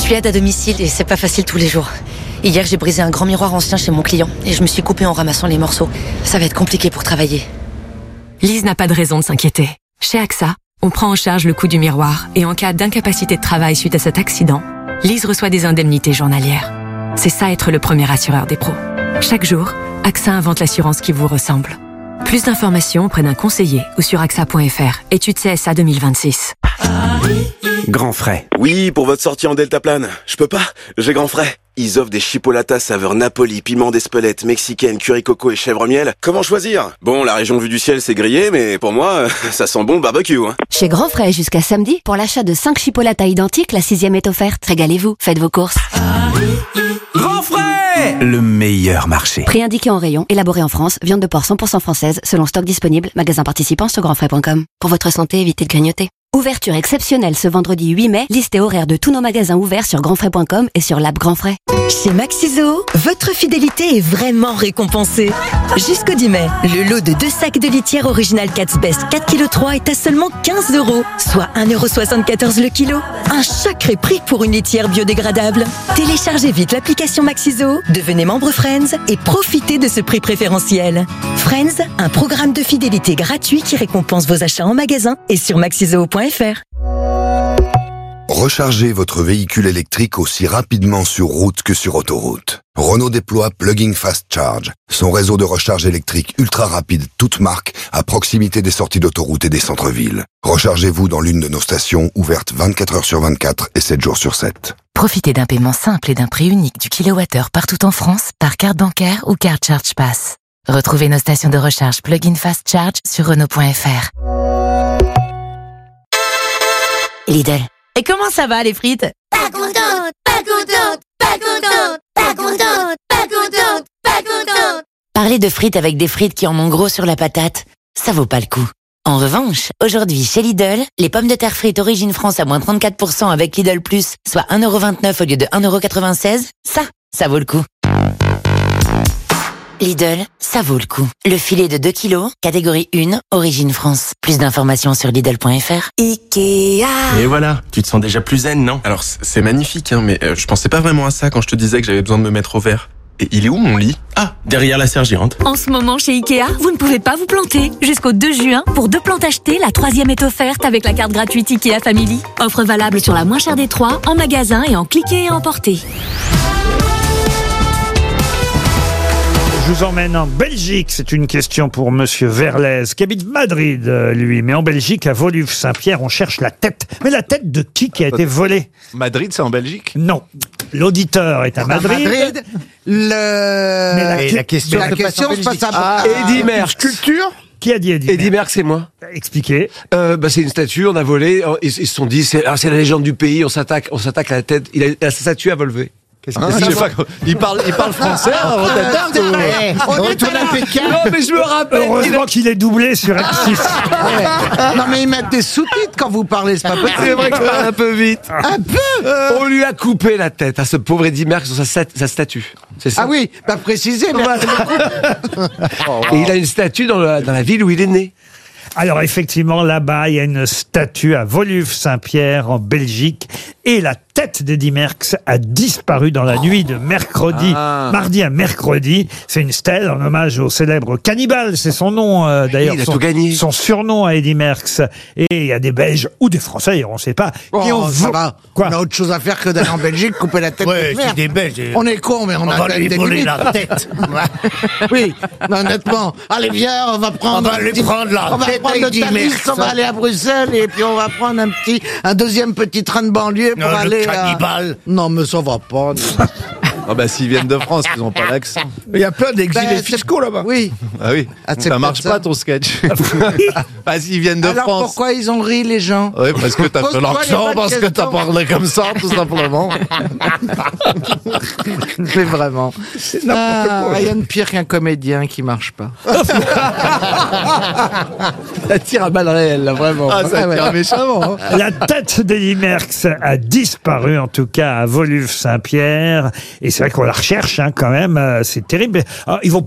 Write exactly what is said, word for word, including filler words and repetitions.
suis aide à domicile et c'est pas facile tous les jours. Hier, j'ai brisé un grand miroir ancien chez mon client et je me suis coupée en ramassant les morceaux. Ça va être compliqué pour travailler. Lise n'a pas de raison de s'inquiéter. Chez AXA, on prend en charge le coût du miroir et en cas d'incapacité de travail suite à cet accident, Lise reçoit des indemnités journalières. C'est ça être le premier assureur des pros. Chaque jour, AXA invente l'assurance qui vous ressemble. Plus d'informations auprès d'un conseiller ou sur A X A point F R. Étude C S A deux mille vingt-six. Grand frais. Oui, pour votre sortie en deltaplane. Je peux pas, j'ai grand frais. Ils offrent des chipolatas saveur Napoli, piment d'Espelette, mexicaine, curry coco et chèvre miel. Comment choisir? Bon, la région vue du ciel, c'est grillé, mais pour moi, ça sent bon le barbecue. Hein. Chez Grand Frais, jusqu'à samedi, pour l'achat de cinq chipolatas identiques, la sixième est offerte. Régalez-vous, faites vos courses. Grand frais, le meilleur marché. Prix indiqué en rayon, élaboré en France, viande de porc cent pour cent française, selon stock disponible, magasin participant sur grand frais point com. Pour votre santé, évitez de grignoter. Ouverture exceptionnelle ce vendredi huit mai, liste et horaire de tous nos magasins ouverts sur grand frais point com et sur l'app Grand Frais. Chez Maxiso, votre fidélité est vraiment récompensée. Jusqu'au dix mai, le lot de deux sacs de litière original Cat's Best quatre virgule trois kilos est à seulement quinze euros, soit un euro soixante-quatorze le kilo. Un sacré prix pour une litière biodégradable. Téléchargez vite l'application Maxiso, devenez membre Friends et profitez de ce prix préférentiel. Friends, un programme de fidélité gratuit qui récompense vos achats en magasin et sur maxiso point F R. Rechargez votre véhicule électrique aussi rapidement sur route que sur autoroute. Renault déploie Plug-in Fast Charge, son réseau de recharge électrique ultra rapide toute marque à proximité des sorties d'autoroute et des centres-villes. Rechargez-vous dans l'une de nos stations ouvertes vingt-quatre heures sur vingt-quatre et sept jours sur sept. Profitez d'un paiement simple et d'un prix unique du kilowattheure partout en France par carte bancaire ou carte Charge Pass. Retrouvez nos stations de recharge Plug-in Fast Charge sur Renault point F R. Lidl. Et comment ça va les frites? Pas contente, pas contente, pas contente, pas contente, pas contente, pas contente. Parler de frites avec des frites qui en ont gros sur la patate, ça vaut pas le coup. En revanche, aujourd'hui chez Lidl, les pommes de terre frites Origine France à moins trente-quatre pour cent avec Lidl Plus, soit un euro vingt-neuf au lieu de un euro quatre-vingt-seize, ça, ça vaut le coup. Lidl, ça vaut le coup. Le filet de deux kilos, catégorie un, Origine France. Plus d'informations sur Lidl point F R. Ikea. Et voilà, tu te sens déjà plus zen, non? Alors c'est magnifique, hein, mais euh, je pensais pas vraiment à ça quand je te disais que j'avais besoin de me mettre au vert. Et il est où mon lit? Ah, derrière la sergérante. En ce moment chez Ikea, vous ne pouvez pas vous planter. Jusqu'au deux juin, pour deux plantes achetées, la troisième est offerte avec la carte gratuite Ikea Family. Offre valable sur la moins chère des trois, en magasin et en cliquer et emporter. Je vous emmène en Belgique. C'est une question pour Monsieur Verlez, qui habite Madrid, lui. Mais en Belgique, à Woluwe-Saint-Pierre, on cherche la tête. Mais la tête de qui qui a été volée? Madrid, c'est en Belgique? Non. L'auditeur est à Madrid. Madrid, le... Mais la, Et la question, mais la question se passe à ah, Eddy Merckx. Sculpture. Qui a dit Eddy Eddy Merckx, c'est moi. Expliquez. Euh, bah, c'est une statue, on a volé, ils, ils se sont dit, c'est, ah, c'est la légende du pays, on s'attaque, on s'attaque à la tête. Il a, la statue a volé. Ah, je sais pas, il parle, il parle français, hein, on retourne à Pékin. Non, mais je me rappelle. Heureusement qu'il est doublé sur M six. Non, mais ils mettent des sous-titres quand vous parlez, c'est pas possible. C'est vrai que je parle un peu vite. Un peu. On lui a coupé la tête à ce pauvre Eddy Merckx sur sa, sa statue. C'est ça. Ah oui, pas précisé, mais et il a une statue dans la, dans la ville où il est né. Alors effectivement, là-bas, il y a une statue à Woluwe-Saint-Pierre en Belgique et la tête d'Eddy Merckx a disparu dans la nuit de mercredi, Ah. mardi à mercredi. C'est une stèle en hommage au célèbre cannibale, c'est son nom euh, d'ailleurs. Il a son, tout gagné. son surnom à Eddy Merckx. Et il y a des Belges ou des Français, d'ailleurs, on ne sait pas, qui ont Oh, ça vo- va. Quoi On a autre chose à faire que d'aller en Belgique couper la tête. Ouais, de c'est merde. des Belges. On est cons, mais on, On a va quand même lui des voler limites. la tête. Oui, mais honnêtement. Allez, viens, on va prendre. On va un lui petit- prendre la On va tête prendre à le Eddy Thalys, Merckx. on va aller à Bruxelles et puis on va prendre un petit, un deuxième petit train de banlieue pour Non, le aller à. cannibale. Non, mais ça va pas. Ah bah s'ils viennent de France, ils n'ont pas l'accent. Il y a plein d'exilés Ben, fiscaux là-bas. Oui. Ah oui, Ah, c'est ça marche peut-être pas ça. ton sketch. Bah s'ils viennent de Alors France. pourquoi ils ont ri, les gens? Oui, parce que t'as fait Pose-toi les l'accent, bonnes parce que t'as questions. parlé comme ça, tout simplement. Mais vraiment. Ah, rien de pire qu'un comédien qui marche pas. Ça tire à balles réelles, là, vraiment. Ah, ça tire méchamment. La tête d'Eddy Merckx a disparu, en tout cas à Woluwe-Saint-Pierre. Et c'est vrai qu'on la recherche hein, quand même. euh, C'est terrible. Alors, ils vont